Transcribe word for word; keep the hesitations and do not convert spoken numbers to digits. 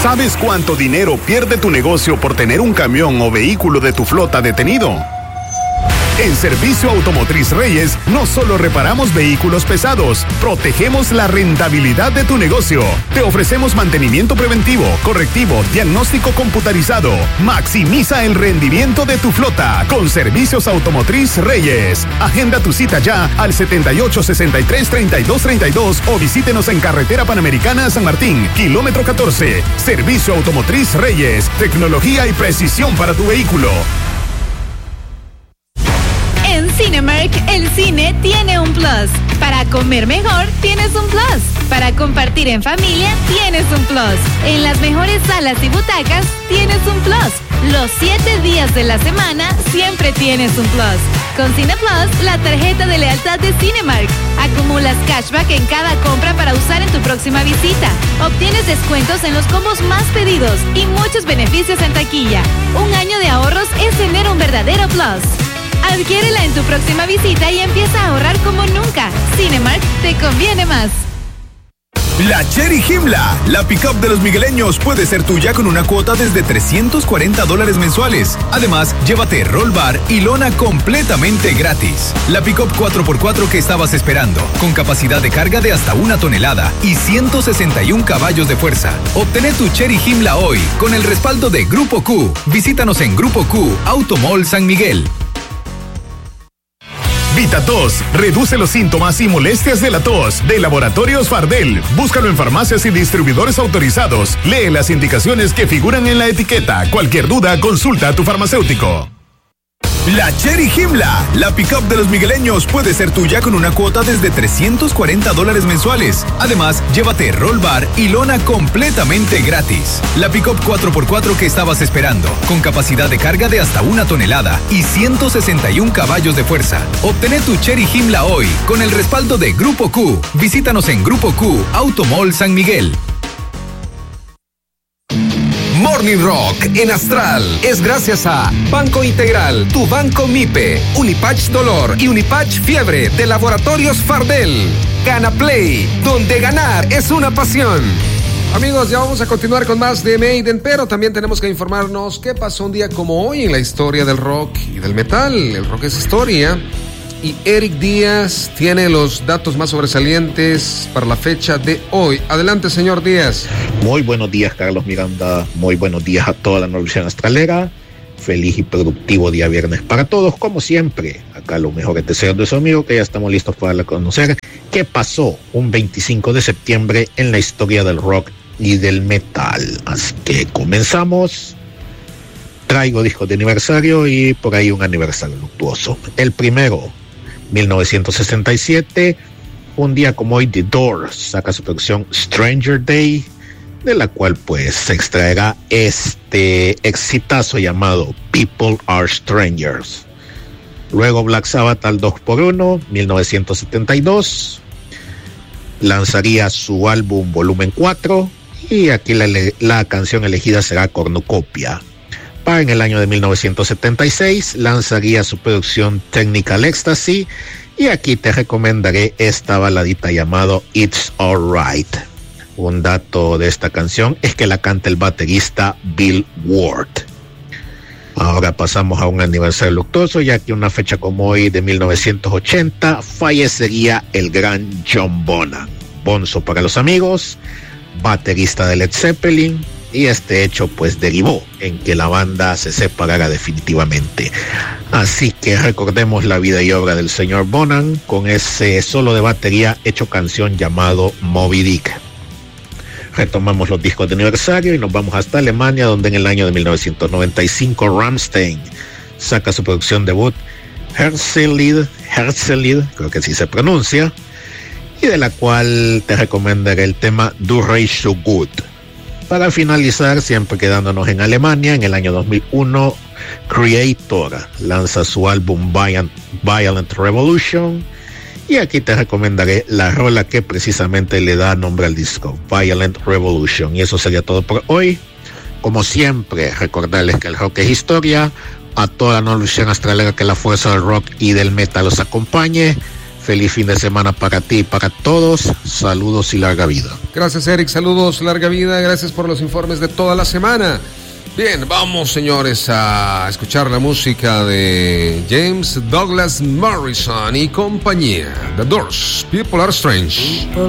¿Sabes cuánto dinero pierde tu negocio por tener un camión o vehículo de tu flota detenido? En Servicio Automotriz Reyes, no solo reparamos vehículos pesados, protegemos la rentabilidad de tu negocio. Te ofrecemos mantenimiento preventivo, correctivo, diagnóstico computarizado. Maximiza el rendimiento de tu flota con Servicios Automotriz Reyes. Agenda tu cita ya al setenta y ocho, sesenta y tres, treinta y dos, treinta y dos o visítenos en Carretera Panamericana San Martín, kilómetro catorce. Servicio Automotriz Reyes, tecnología y precisión para tu vehículo. En Cinemark, el cine tiene un plus. Para comer mejor, tienes un plus. Para compartir en familia, tienes un plus. En las mejores salas y butacas, tienes un plus. Los siete días de la semana, siempre tienes un plus. Con Cine Plus, la tarjeta de lealtad de Cinemark. Acumulas cashback en cada compra para usar en tu próxima visita. Obtienes descuentos en los combos más pedidos y muchos beneficios en taquilla. Un año de ahorros es tener un verdadero plus. Adquiérela en tu próxima visita y empieza a ahorrar como nunca. Cinemark te conviene más. La Cherry Himla, la pick-up de los migueleños, puede ser tuya con una cuota desde trescientos cuarenta dólares mensuales. Además, llévate roll bar y lona completamente gratis. La pick-up cuatro por cuatro que estabas esperando, con capacidad de carga de hasta una tonelada y ciento sesenta y un caballos de fuerza. Obtené tu Cherry Himla hoy con el respaldo de Grupo Q. Visítanos en Grupo Q, Automall San Miguel. VitaTos, reduce los síntomas y molestias de la tos, de Laboratorios Fardel. Búscalo en farmacias y distribuidores autorizados. Lee las indicaciones que figuran en la etiqueta. Cualquier duda, consulta a tu farmacéutico. La Cherry Himla, la pick-up de los migueleños, puede ser tuya con una cuota desde trescientos cuarenta dólares mensuales. Además, llévate roll bar y lona completamente gratis. La pick-up cuatro por cuatro que estabas esperando, con capacidad de carga de hasta una tonelada y ciento sesenta y un caballos de fuerza. Obtené tu Cherry Himla hoy con el respaldo de Grupo Q. Visítanos en Grupo Q, Automall San Miguel. Morning Rock en Astral es gracias a Banco Integral, tu banco MIPE, Unipatch Dolor y Unipatch Fiebre de Laboratorios Fardel. Gana Play, donde ganar es una pasión. Amigos, ya vamos a continuar con más de Maiden, pero también tenemos que informarnos qué pasó un día como hoy en la historia del rock y del metal. El rock es historia. Y Eric Díaz tiene los datos más sobresalientes para la fecha de hoy. Adelante, señor Díaz. Muy buenos días, Carlos Miranda. Muy buenos días a toda la Norvisión Astralera. Feliz y productivo día viernes para todos, como siempre. Acá los mejores deseos de su amigo, que ya estamos listos para conocer qué pasó un veinticinco de septiembre en la historia del rock y del metal. Así que comenzamos. Traigo discos de aniversario y por ahí un aniversario luctuoso. El primero, mil novecientos sesenta y siete, un día como hoy The Doors saca su producción Stranger Day, de la cual pues se extraerá este exitazo llamado People Are Strangers. Luego Black Sabbath al dos por uno, mil novecientos setenta y dos, lanzaría su álbum Volumen cuatro y aquí la, la canción elegida será Cornucopia. Para en el año de mil novecientos setenta y seis lanzaría su producción Technical Ecstasy y aquí te recomendaré esta baladita llamado It's Alright. Un dato de esta canción es que la canta el baterista Bill Ward. Ahora pasamos a un aniversario luctuoso, ya que una fecha como hoy de mil novecientos ochenta fallecería el gran John Bonham. Bonzo para los amigos, baterista de Led Zeppelin. Y este hecho pues derivó en que la banda se separara definitivamente. Así que recordemos la vida y obra del señor Bonham con ese solo de batería hecho canción llamado Moby Dick. Retomamos los discos de aniversario y nos vamos hasta Alemania, donde en el año de mil novecientos noventa y cinco Rammstein saca su producción debut Herzlied, Herzlied, creo que así se pronuncia, y de la cual te recomendaré el tema Du Reich so gut. Para finalizar, siempre quedándonos en Alemania, en el año dos mil uno, Creator lanza su álbum Violent, Violent Revolution, y aquí te recomendaré la rola que precisamente le da nombre al disco, Violent Revolution. Y eso sería todo por hoy. Como siempre, recordarles que el rock es historia. A toda la Norvisión Astralera, que la fuerza del rock y del metal los acompañe. Feliz fin de semana para ti y para todos. Saludos y larga vida. Gracias, Eric. Saludos, larga vida. Gracias por los informes de toda la semana. Bien, vamos, señores, a escuchar la música de James Douglas Morrison y compañía. The Doors, People Are Strange.